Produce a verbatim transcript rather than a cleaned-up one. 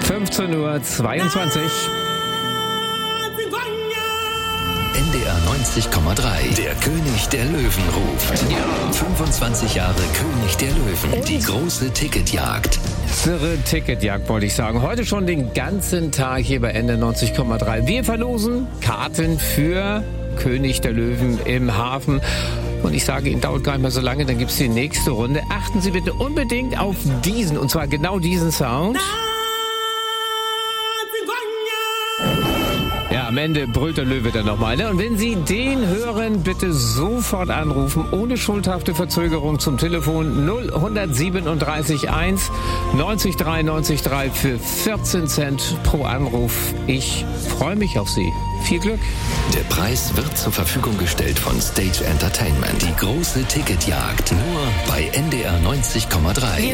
fünfzehn Uhr zweiundzwanzig. N D R neunzig Komma drei. Der König der Löwen ruft. Ja. fünfundzwanzig Jahre König der Löwen. Die große Ticketjagd. Irre Ticketjagd, wollte ich sagen. Heute schon den ganzen Tag hier bei N D R neunzig Komma drei. Wir verlosen Karten für König der Löwen im Hafen. Und ich sage Ihnen, dauert gar nicht mehr so lange, dann gibt es die nächste Runde. Achten Sie bitte unbedingt auf diesen, und zwar genau diesen Sound. Ja, am Ende brüllt der Löwe dann nochmal. Ne? Und wenn Sie den hören, bitte sofort anrufen, ohne schuldhafte Verzögerung zum Telefon null eins sieben drei eins neunzig drei neunzig drei für vierzehn Cent pro Anruf. Ich freue mich auf Sie. Viel Glück. Der Preis wird zur Verfügung gestellt von Stage Entertainment. Die große Ticketjagd nur bei N D R neunzig Komma drei.